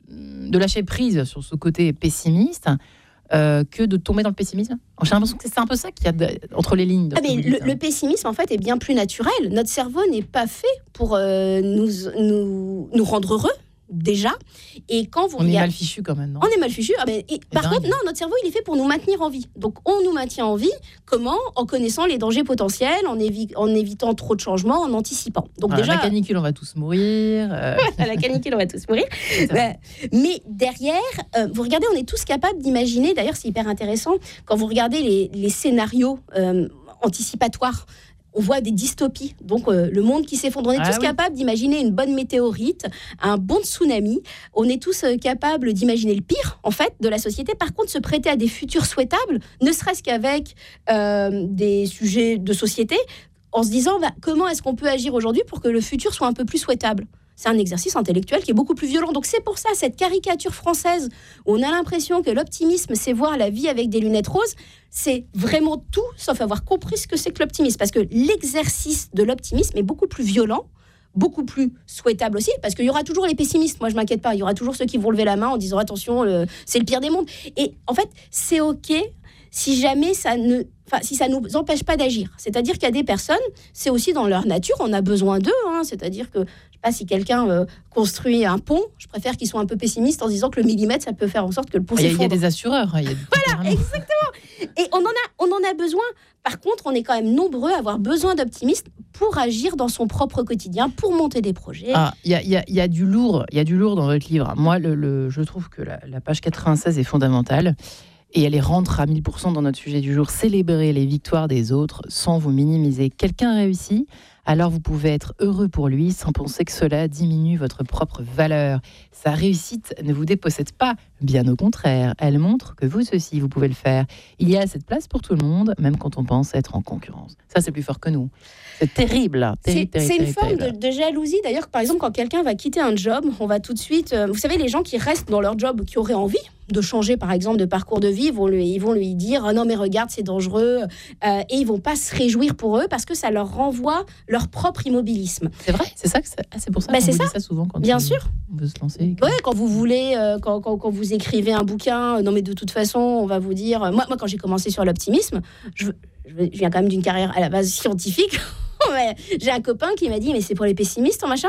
de lâcher prise sur ce côté pessimiste euh, que de tomber dans le pessimisme. J'ai l'impression que c'est un peu ça qu'il y a de, entre les lignes. Ah mais le, le pessimisme, en fait, est bien plus naturel. Notre cerveau n'est pas fait pour euh, nous, nous, nous rendre heureux, déjà. Et quand vous on regardez... est mal fichu quand même, non ? On est mal fichu. Ah mais, et, par dingue. contre, non, notre cerveau, il est fait pour nous maintenir en vie. Donc, on nous maintient en vie. Comment ? En connaissant les dangers potentiels, en, évi- en évitant trop de changements, en anticipant. Donc voilà, déjà, la canicule, on va tous mourir. Euh... la canicule, on va tous mourir. Mais, mais derrière, euh, vous regardez, on est tous capables d'imaginer. D'ailleurs, c'est hyper intéressant quand vous regardez les, les scénarios euh, anticipatoires. On voit des dystopies, donc euh, le monde qui s'effondre. On est ah, tous oui. capables d'imaginer une bonne météorite, un bon tsunami. On est tous euh, capables d'imaginer le pire, en fait, de la société. Par contre, se prêter à des futurs souhaitables, ne serait-ce qu'avec euh, des sujets de société, en se disant bah, comment est-ce qu'on peut agir aujourd'hui pour que le futur soit un peu plus souhaitable. C'est un exercice intellectuel qui est beaucoup plus violent. Donc c'est pour ça, cette caricature française, où on a l'impression que l'optimisme, c'est voir la vie avec des lunettes roses, c'est vraiment tout, sauf avoir compris ce que c'est que l'optimisme. Parce que l'exercice de l'optimisme est beaucoup plus violent, beaucoup plus souhaitable aussi, parce qu'il y aura toujours les pessimistes. Moi, je ne m'inquiète pas. Il y aura toujours ceux qui vont lever la main en disant « Attention, le, c'est le pire des mondes ». Et en fait, c'est OK si jamais ça ne... Enfin, si ça ne nous empêche pas d'agir. C'est-à-dire qu'il y a des personnes, c'est aussi dans leur nature, on a besoin d'eux. Hein, c'est-à-dire que, je ne sais pas, si quelqu'un euh, construit un pont, je préfère qu'ils soient un peu pessimistes en se disant que le millimètre, ça peut faire en sorte que le pont s'effondre. Il y a des assureurs. Y a des... Voilà, exactement. Et on en a, on en a besoin. Par contre, on est quand même nombreux à avoir besoin d'optimistes pour agir dans son propre quotidien, pour monter des projets. Ah, il y a, y a, y a du lourd, il y a du lourd dans votre livre. Moi, le, le, je trouve que la, la page quatre-vingt-seize est fondamentale. Et elle rentre à mille pour cent dans notre sujet du jour. Célébrer les victoires des autres sans vous minimiser. Quelqu'un réussit, alors vous pouvez être heureux pour lui sans penser que cela diminue votre propre valeur. Sa réussite ne vous dépossède pas, bien au contraire. Elle montre que vous aussi, vous pouvez le faire. Il y a cette place pour tout le monde, même quand on pense être en concurrence. Ça, c'est plus fort que nous. C'est terrible. terrible, c'est, terrible c'est une terrible, forme de, de jalousie. D'ailleurs, par exemple, quand quelqu'un va quitter un job, on va tout de suite... Euh, vous savez, les gens qui restent dans leur job, qui auraient envie de changer, par exemple, de parcours de vie, ils vont lui, ils vont lui dire oh « Non, mais regarde, c'est dangereux euh, ». Et ils ne vont pas se réjouir pour eux parce que ça leur renvoie leur propre immobilisme. C'est vrai, c'est ça que c'est, ah, c'est pour ça bah, qu'on c'est vous ça. dit ça souvent quand Bien on, sûr. on veut se lancer. Oui, quand vous voulez, euh, quand, quand, quand vous écrivez un bouquin, euh, non mais de toute façon, on va vous dire... Euh, moi, moi, quand j'ai commencé sur l'optimisme, je, je, je viens quand même d'une carrière à la base scientifique. Mais j'ai un copain qui m'a dit « Mais c'est pour les pessimistes, ton machin ?»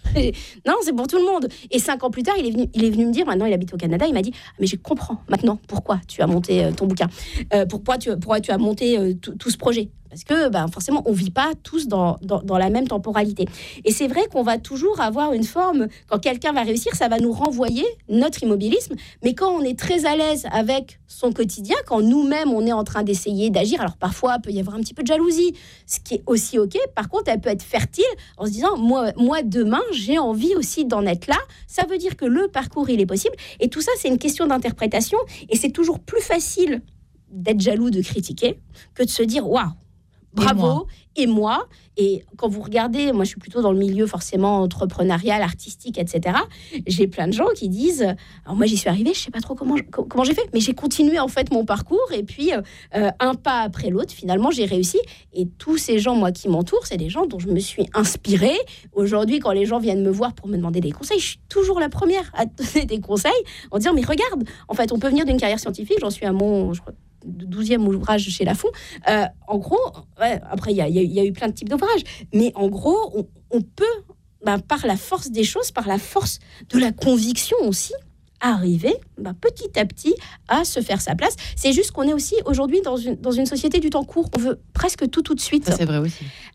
Non, c'est pour tout le monde. Et cinq ans plus tard, il est venu, il est venu me dire, maintenant il habite au Canada, il m'a dit ah, mais je comprends maintenant pourquoi tu as monté euh, ton bouquin, euh, pourquoi, tu, pourquoi tu as monté euh, tout, tout ce projet. Parce que bah, forcément, on ne vit pas tous dans, dans, dans la même temporalité. Et c'est vrai qu'on va toujours avoir une forme, quand quelqu'un va réussir, ça va nous renvoyer notre immobilisme. Mais quand on est très à l'aise avec son quotidien, quand nous-mêmes, on est en train d'essayer d'agir, alors parfois, il peut y avoir un petit peu de jalousie, ce qui est aussi OK. Par contre, elle peut être fertile en se disant, moi, moi demain, j'ai envie aussi d'en être là. Ça veut dire que le parcours, il est possible. Et tout ça, c'est une question d'interprétation. Et c'est toujours plus facile d'être jaloux, de critiquer, que de se dire, waouh, bravo, et moi. et moi. Et quand vous regardez, moi je suis plutôt dans le milieu forcément entrepreneurial, artistique, et cetera. J'ai plein de gens qui disent, alors moi j'y suis arrivée, je sais pas trop comment, comment j'ai fait, mais j'ai continué en fait mon parcours et puis euh, un pas après l'autre, finalement j'ai réussi. Et tous ces gens, moi qui m'entourent, c'est des gens dont je me suis inspirée. Aujourd'hui, quand les gens viennent me voir pour me demander des conseils, je suis toujours la première à donner des conseils en disant, mais regarde, en fait on peut venir d'une carrière scientifique, j'en suis à mon... Je crois, douzième ouvrage chez Lafon. Euh, en gros, ouais, après, il y, y, y a eu plein de types d'ouvrages, mais en gros, on, on peut, ben, par la force des choses, par la force de la conviction aussi, arriver ben, petit à petit à se faire sa place. C'est juste qu'on est aussi aujourd'hui dans une, dans une société du temps court. On veut presque tout tout de suite. Ça, c'est vrai aussi. Euh,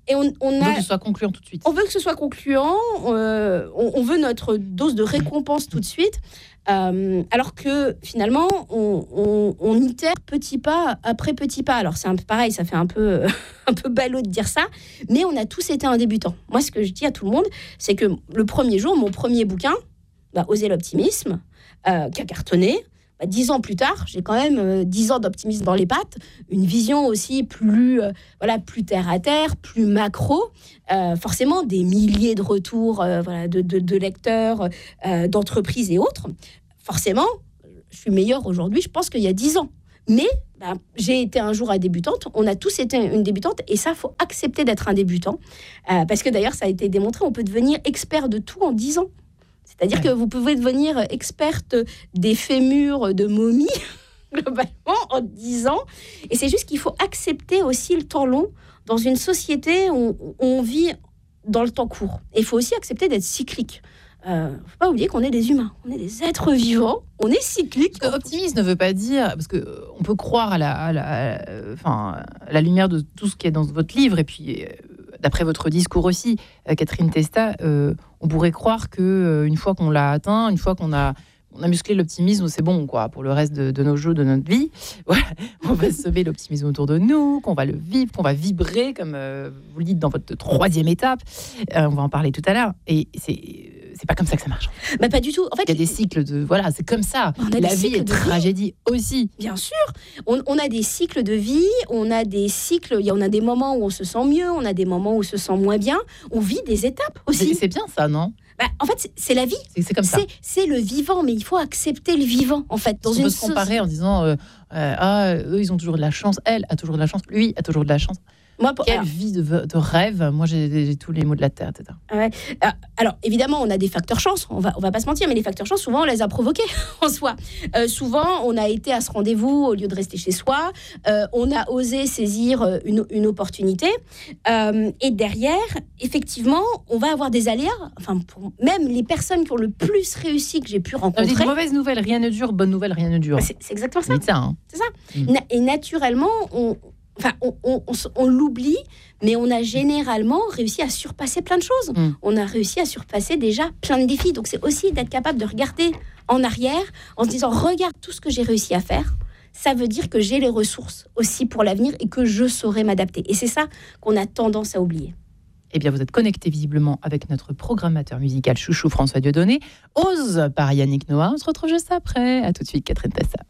Et on, on, On a, veut que ce soit concluant tout de suite. on veut que ce soit concluant, euh, on, on veut notre dose de récompense tout de suite, euh, alors que finalement, on, on, on itère petit pas après petit pas. Alors c'est un peu pareil, ça fait un peu, un peu ballot de dire ça, mais on a tous été un débutant. Moi, ce que je dis à tout le monde, c'est que le premier jour, mon premier bouquin, bah, Oser l'optimisme, euh, qui a cartonné, bah, dix ans plus tard, j'ai quand même euh, dix ans d'optimisme dans les pattes, une vision aussi plus, euh, voilà, plus terre à terre, plus macro, euh, forcément des milliers de retours euh, voilà, de, de, de lecteurs, euh, d'entreprises et autres. Forcément, je suis meilleure aujourd'hui, je pense qu'il y a dix ans. Mais bah, j'ai été un jour un débutante, on a tous été une débutante, et ça, il faut accepter d'être un débutant. Euh, parce que d'ailleurs, ça a été démontré, on peut devenir expert de tout en dix ans. C'est-à-dire que vous pouvez devenir experte des fémurs de momies, globalement, en dix ans. Et c'est juste qu'il faut accepter aussi le temps long dans une société où on vit dans le temps court. Et il faut aussi accepter d'être cyclique. Il euh, ne faut pas oublier qu'on est des humains, on est des êtres vivants, on est cyclique. Optimiste ne veut pas dire, parce qu'on euh, peut croire à la, à, la, à, la, enfin, à la lumière de tout ce qui est dans votre livre, et puis euh, d'après votre discours aussi, euh, Catherine Testa, euh, on pourrait croire qu'une euh, fois qu'on l'a atteint, une fois qu'on a, on a musclé l'optimisme, c'est bon quoi, pour le reste de, de nos jeux, de notre vie. Voilà, on va semer l'optimisme autour de nous, qu'on va le vivre, qu'on va vibrer, comme euh, vous le dites dans votre troisième étape. Euh, on va en parler tout à l'heure. Et c'est... C'est pas comme ça que ça marche. Bah pas du tout. En fait, il y a des cycles de voilà, c'est comme ça. La vie est tragédie vie. Aussi. Bien sûr, on, on a des cycles de vie, on a des cycles. Il y en a des moments où on se sent mieux, on a des moments où on se sent moins bien. On vit des étapes aussi. C'est, c'est bien ça, non? Bah, en fait, c'est, c'est la vie. C'est, c'est comme ça. C'est, c'est le vivant, mais il faut accepter le vivant. En fait, dans on une peut se comparer en disant euh, euh, ah eux ils ont toujours de la chance, elle a toujours de la chance, lui a toujours de la chance. Moi, pour, Quelle alors, vie de, de rêve. Moi, j'ai, j'ai tous les mots de la terre, et cetera. Ouais. Alors, évidemment, on a des facteurs chance. On va, on va pas se mentir, mais les facteurs chance, souvent, on les a provoqués en soi. Euh, souvent, on a été à ce rendez-vous au lieu de rester chez soi. Euh, on a osé saisir une, une opportunité. Euh, et derrière, effectivement, on va avoir des aléas. Enfin, pour, même les personnes qui ont le plus réussi que j'ai pu rencontrer. Dit, mauvaise nouvelle, rien ne dure. Bonne nouvelle, rien ne dure. C'est, c'est exactement ça. C'est ça. Hein. C'est ça. Mmh. Na- et naturellement, on Enfin, on, on, on, on l'oublie, mais on a généralement réussi à surpasser plein de choses. Mm. On a réussi à surpasser déjà plein de défis. Donc, c'est aussi d'être capable de regarder en arrière en se disant, regarde tout ce que j'ai réussi à faire. Ça veut dire que j'ai les ressources aussi pour l'avenir et que je saurai m'adapter. Et c'est ça qu'on a tendance à oublier. Eh bien, vous êtes connecté visiblement avec notre programmateur musical chouchou François Dieudonné. Ose par Yannick Noah. On se retrouve juste après. À tout de suite, Catherine Testa.